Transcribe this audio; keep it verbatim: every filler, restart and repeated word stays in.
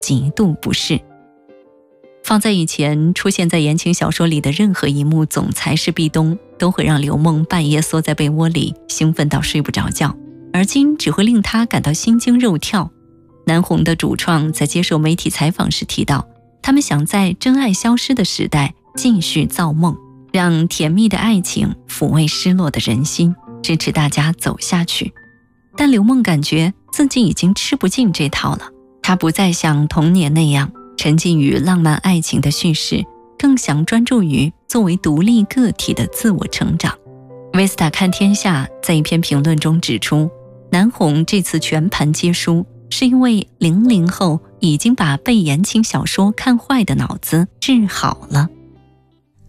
极度不适。放在以前，出现在言情小说里的任何一幕总裁是壁咚，都会让刘梦半夜缩在被窝里兴奋到睡不着觉，而今只会令他感到心惊肉跳。南红的主创在接受媒体采访时提到，他们想在真爱消失的时代继续造梦，让甜蜜的爱情抚慰失落的人心，支持大家走下去。但刘梦感觉自己已经吃不进这套了，她不再像童年那样沉浸于浪漫爱情的叙事，更想专注于作为独立个体的自我成长。Vista 看天下在一篇评论中指出，南红这次全盘皆输，是因为零零后已经把被言情小说看坏的脑子治好了。